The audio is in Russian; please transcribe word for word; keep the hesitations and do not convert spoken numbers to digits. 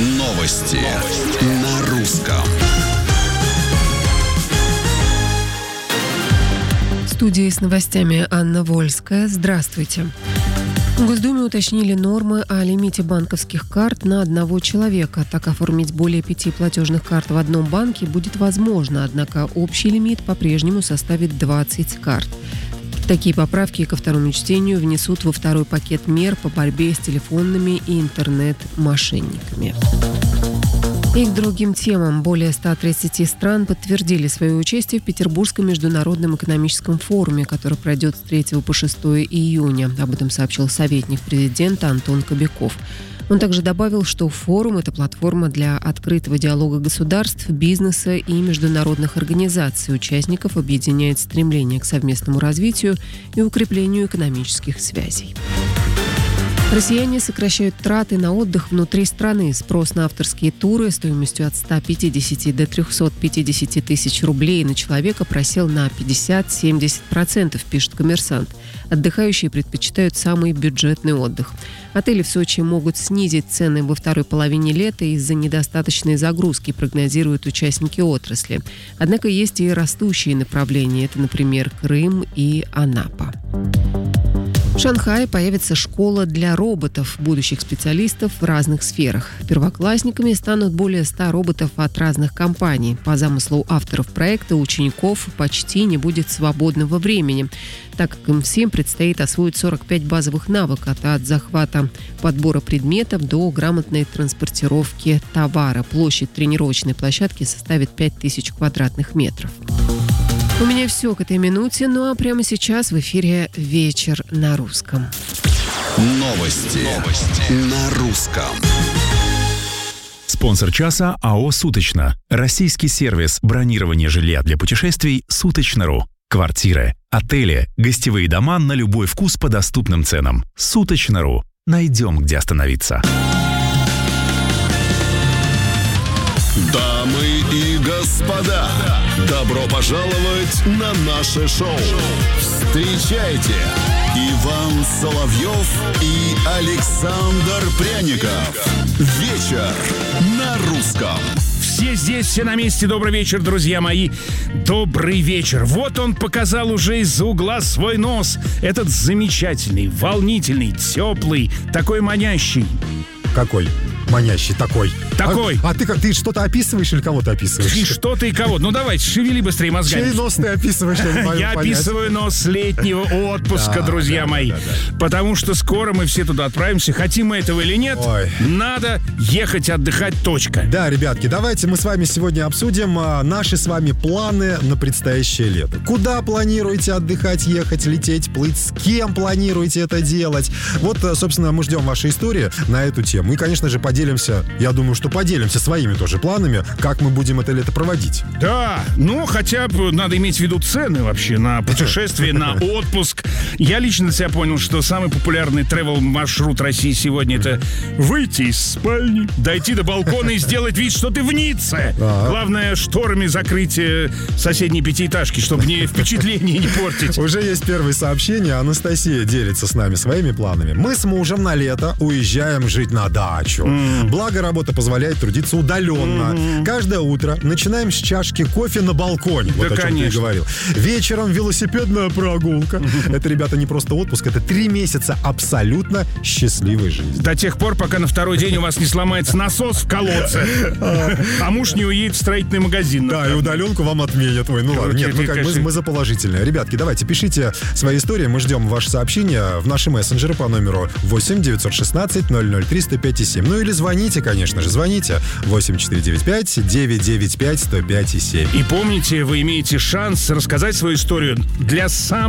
Новости на русском. В студии с новостями Анна Вольская. Здравствуйте. В Госдуме уточнили нормы о лимите банковских карт на одного человека. Так, оформить более пяти платежных карт в одном банке будет возможно, однако общий лимит по-прежнему составит двадцать карт. Такие поправки ко второму чтению внесут во второй пакет мер по борьбе с телефонными и интернет-мошенниками. И к другим темам. Более ста тридцати стран подтвердили свое участие в Петербургском международном экономическом форуме, который пройдет с третьего по шестое июня. Об этом сообщил советник президента Антон Кобяков. Он также добавил, что форум – это платформа для открытого диалога государств, бизнеса и международных организаций. Участников объединяет стремление к совместному развитию и укреплению экономических связей. Россияне сокращают траты на отдых внутри страны. Спрос на авторские туры стоимостью от ста пятидесяти до трехсот пятидесяти тысяч рублей на человека просел на пятьдесят-семьдесят процентов, пишет «Коммерсант». Отдыхающие предпочитают самый бюджетный отдых. Отели в Сочи могут снизить цены во второй половине лета из-за недостаточной загрузки, прогнозируют участники отрасли. Однако есть и растущие направления. Это, например, Крым и Анапа. В Шанхае появится школа для роботов, будущих специалистов в разных сферах. Первоклассниками станут более ста роботов от разных компаний. По замыслу авторов проекта, у учеников почти не будет свободного времени, так как им всем предстоит освоить сорок пять базовых навыков от захвата подбора предметов до грамотной транспортировки товара. Площадь тренировочной площадки составит пять тысяч квадратных метров. У меня все к этой минуте, ну а прямо сейчас в эфире «Вечер на русском». Новости, Новости. на русском. Спонсор часа АО «Суточно». Российский сервис бронирования жилья для путешествий «Суточно.ру». Квартиры, отели, гостевые дома на любой вкус по доступным ценам. «Суточно.ру». Найдем, где остановиться. Дамы и господа, добро пожаловать на наше шоу. Встречайте, Иван Соловьев и Александр Пряников. Вечер на русском. Все здесь, все на месте. Добрый вечер, друзья мои. Добрый вечер. Вот он показал уже из-за угла свой нос. Этот замечательный, волнительный, теплый, такой манящий. Какой? Манящий такой. Такой. А, а ты как, ты что-то описываешь или кого-то описываешь? И что-то и кого. Ну давайте, шевели быстрее мозгами. Чей нос ты описываешь? Я, не могу я понять. описываю нос летнего отпуска, Да, друзья да, мои. да, да, да. Потому что скоро мы все туда отправимся. Хотим мы этого или нет, Ой. надо ехать отдыхать, точка. Да, ребятки, давайте мы с вами сегодня обсудим а, наши с вами планы на предстоящее лето. Куда планируете отдыхать, ехать, лететь, плыть? С кем планируете это делать? Вот, собственно, мы ждем ваши истории на эту тему. И, конечно же, поделимся, я думаю, что поделимся своими тоже планами, как мы будем это лето проводить. Да, ну хотя бы надо иметь в виду цены вообще на путешествие, на отпуск. Я лично для себя понял, что самый популярный тревел-маршрут России сегодня — это выйти из спальни, дойти до балкона и сделать вид, что ты в Ницце. Ага. Главное, шторами закрыть э, соседние пятиэтажки, чтобы мне впечатление не портить. Уже есть первые сообщения. Анастасия делится с нами своими планами. Мы с мужем на лето уезжаем жить на дачу. Mm. Благо, работа позволяет трудиться удаленно. Mm-hmm. Каждое утро начинаем с чашки кофе на балконе. Вот да, о чем конечно. ты и говорил. Вечером велосипедная прогулка. Mm-hmm. Это, ребята, не просто отпуск, это три месяца абсолютно счастливой жизни. До тех пор, пока на второй день у вас не сломается насос в колодце, а муж не уедет в строительный магазин. Да, и удаленку вам отменят. Ой, ну ладно, нет, мы, как, мы, мы за положительное. Ребятки, давайте, пишите свои истории. Мы ждем ваши сообщения в наши мессенджеры по номеру восемь девятьсот шестнадцать ноль ноль три сто пять семь. Ну или звоните, конечно же, звоните восемь четыре девять пять девять девять пять сто пять семь. И помните, вы имеете шанс рассказать свою историю для самых